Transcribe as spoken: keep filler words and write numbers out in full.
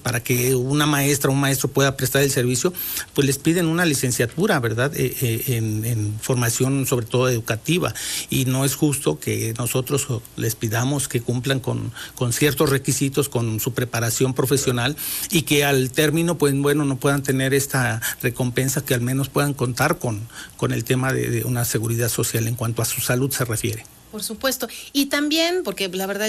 para que una maestra o un maestro pueda prestar el servicio, pues les piden una licenciatura, ¿verdad? Eh, eh, en, en formación sobre todo educativa, y no es justo que nosotros les pidamos que cumplan con, con ciertos requisitos, con su preparación profesional, y que al término, pues bueno, no puedan tener esta recompensa, que al menos puedan contar con, con el tema de, de una seguridad social en cuanto a su salud se refiere. Por supuesto. Y también, porque la verdad